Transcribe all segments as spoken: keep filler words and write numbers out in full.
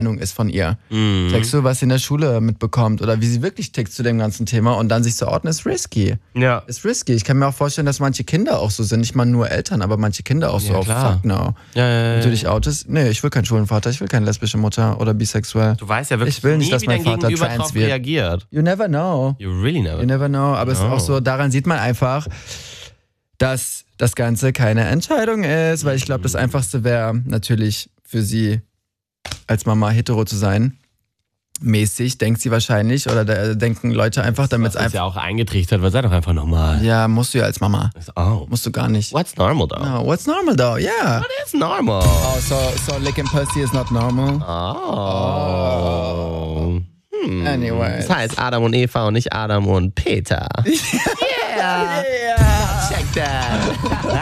ist von ihr. Mhm. Checkst du, was sie in der Schule mitbekommt oder wie sie wirklich tickt zu dem ganzen Thema und dann sich zu ordnen, ist risky. Ja. Ist risky. Ich kann mir auch vorstellen, dass manche Kinder auch so sind. Nicht mal nur Eltern, aber manche Kinder auch so. Ja, Oh, klar. fuck no. Ja, ja, ja. Wenn du dich outest, nee, ich will keinen schwulen Vater, ich will keine lesbische Mutter oder bisexuell. Du weißt ja wirklich Ich will nicht, nie, dass wie mein dein Vater Gegenüber trans drauf wird. reagiert. You never know. You really never. You never know. Aber es ist No. auch so, daran sieht man einfach, dass das Ganze keine Entscheidung ist, weil ich glaube, das Einfachste wäre natürlich für sie als Mama hetero zu sein. Mäßig, denkt sie wahrscheinlich, oder da denken Leute einfach, damit es Das ist einfach... ja auch eingetrichtert, weil sei doch einfach normal. Ja, musst du ja als Mama. Oh. Musst du gar nicht. What's normal though? No, what's normal though? Yeah. What is normal? Oh, so, so licking pussy is not normal. Oh. Hm. Anyways. Das heißt Adam und Eva und nicht Adam und Peter. Yeah. Yeah. Check that.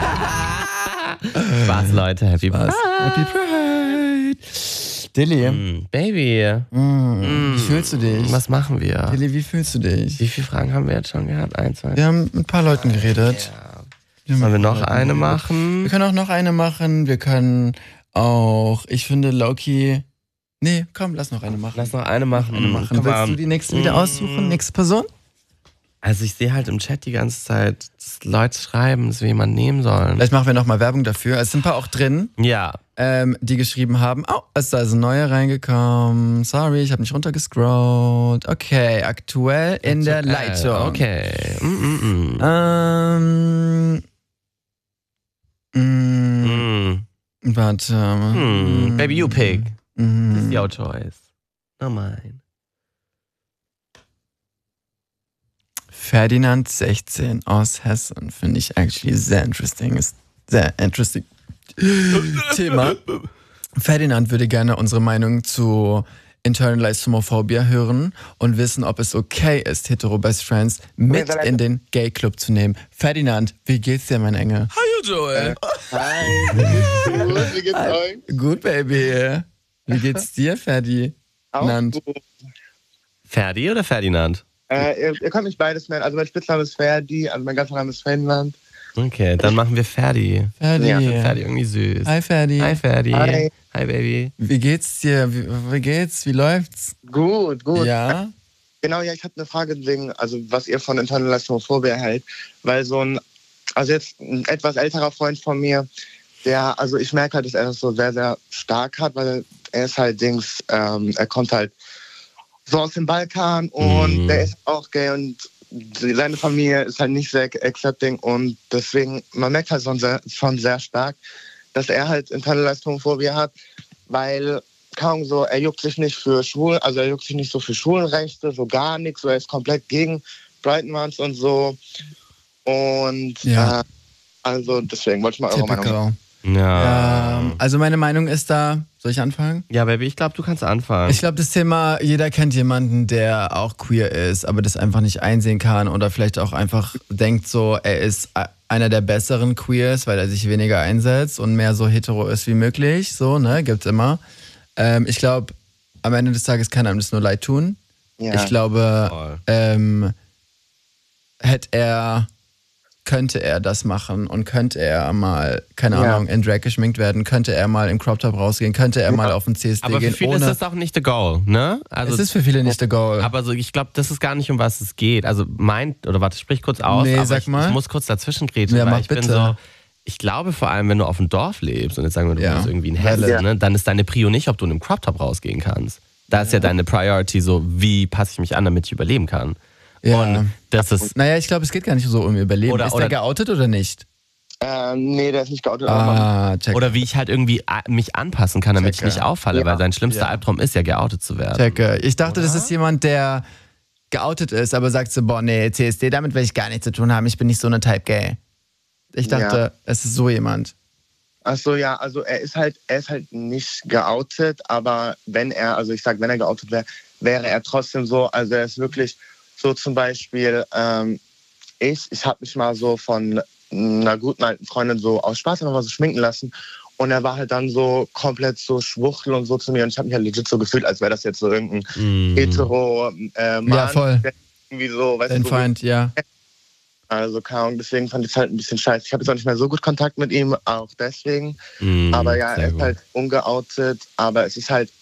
Spaß, Leute. Happy Was? Pride. Happy Pride. Dilly, Mm, Baby. mm, wie fühlst du dich? Was machen wir? Dilly, wie fühlst du dich? Wie viele Fragen haben wir jetzt schon gehabt? Ein, zwei, Wir haben mit ein paar Leuten geredet. Ja. Wir haben Sollen wir mit ein paar noch Leuten eine geredet. machen? Wir können auch noch eine machen. Wir können auch, ich finde, Loki. Nee, komm, lass noch eine machen. Lass noch eine machen. eine machen. Komm Willst mal. du die nächste wieder aussuchen? Nächste Person? Also ich sehe halt im Chat die ganze Zeit, dass Leute schreiben, dass wir jemanden nehmen sollen. Vielleicht machen wir nochmal Werbung dafür. Es sind ein paar auch drin, Ja. ähm, die geschrieben haben, oh, es ist also neue reingekommen. Sorry, ich habe nicht runtergescrollt. Okay, aktuell in der Leitung. Okay. Mm, mm, mm. Ähm, mm, Mm. warte. Hm. Baby, you pick. Mm. It's your choice. No mine. Ferdinand sechzehn aus Hessen finde ich actually sehr interesting. Ist sehr interesting Thema. Ferdinand würde gerne unsere Meinung zu Internalized Homophobia hören und wissen, ob es okay ist, hetero Best Friends mit in den Gay Club zu nehmen. Ferdinand, wie geht's dir, mein Engel? How you doing? Hi, gut, wie geht's euch? Gut, Baby. Wie geht's dir, Ferdi? Auch Nand? gut. Ferdi oder Ferdinand? Äh, ihr, ihr könnt mich beides nennen. Also mein Spitzname ist Ferdi, also mein ganzer Name ist Ferdinand. Okay, dann machen wir Ferdi. Ferdi. Ja, Ferdi irgendwie süß. Hi, Ferdi. Hi Ferdi. Hi. Hi Baby. Wie geht's dir? Wie, wie geht's? Wie läuft's? Gut, gut. Ja? Genau, ja, ich hatte eine Frage wegen, also was ihr von Internalized Homophobia hält. Weil so ein, also jetzt ein etwas älterer Freund von mir, der, also ich merke halt, dass er das so sehr, sehr stark hat, weil er ist halt Dings, ähm, er kommt halt so aus dem Balkan und Mhm. der ist auch gay und seine Familie ist halt nicht sehr accepting und deswegen, man merkt halt schon sehr, schon sehr stark, dass er halt Internalized Homophobia hat, weil kaum so, er juckt sich nicht für Schwul, also er juckt sich nicht so für Schwulenrechte, so gar nichts, so er ist komplett gegen Pride Month und so und Ja. äh, also deswegen wollte ich mal eure Meinung. Typical. Ja. Ähm, also meine Meinung ist da, soll ich anfangen? Ja, Baby, ich glaube, du kannst anfangen. Ich glaube, das Thema, jeder kennt jemanden, der auch queer ist, aber das einfach nicht einsehen kann oder vielleicht auch einfach denkt so, er ist einer der besseren Queers, weil er sich weniger einsetzt und mehr so hetero ist wie möglich, so, ne, gibt's immer. Ähm, ich glaube, am Ende des Tages kann einem das nur leid tun. Ja. Ich glaube, Voll. ähm, hätte er, könnte er das machen und könnte er mal, keine Ja. Ahnung, in Drag geschminkt werden, könnte er mal im Crop Top rausgehen, könnte er mal auf den C S D aber für gehen, viele ohne... ist das auch nicht the goal, ne? Also, es ist für viele nicht der Goal. aber so, ich glaube, das ist gar nicht, um was es geht. Also mein, oder warte, sprich kurz aus, Nee, aber sag ich, mal. ich muss kurz dazwischen grätschen, Ja, weil mach ich bin bitte. so, ich glaube vor allem, wenn du auf dem Dorf lebst und jetzt sagen wir, du Ja. bist irgendwie in Hessen, Ja. ne, dann ist deine Prio nicht, ob du in einem Crop Top rausgehen kannst. Da ist ja deine Priority so, wie passe ich mich an, damit ich überleben kann. Ja. Und das ist, Naja, ich glaube, es geht gar nicht so um Überleben. Oder- ist oder- der geoutet oder nicht? Ähm, nee, der ist nicht geoutet. aber Ah, check. oder wie ich halt irgendwie a- mich anpassen kann, damit Checke. ich nicht auffalle, Ja. weil dein schlimmster Ja. Albtraum ist ja, geoutet zu werden. Checke. Ich dachte, das Oder? ist jemand, der geoutet ist, aber sagt so, boah, nee, C S D, damit will ich gar nichts zu tun haben. Ich bin nicht so eine Type Gay. Ich dachte, Ja. es ist so jemand. Ach so, ja, also er ist halt, er ist halt nicht geoutet, aber wenn er, also ich sag, wenn er geoutet wäre, wäre er trotzdem so, also er ist wirklich so zum Beispiel, ähm, ich, ich habe mich mal so von einer guten alten Freundin so aus Spaß einfach mal so schminken lassen und er war halt dann so komplett so schwuchtel und so zu mir und ich habe mich halt legit so gefühlt, als wäre das jetzt so irgendein Mm. hetero äh, Mann, Ja, voll. der irgendwie so, weißt Dein du, so Feind, ja. also keine Ahnung, deswegen fand ich es halt ein bisschen scheiße. Ich habe jetzt auch nicht mehr so gut Kontakt mit ihm, auch deswegen. Mm, Aber ja, sehr er ist gut. halt ungeoutet, aber es ist halt,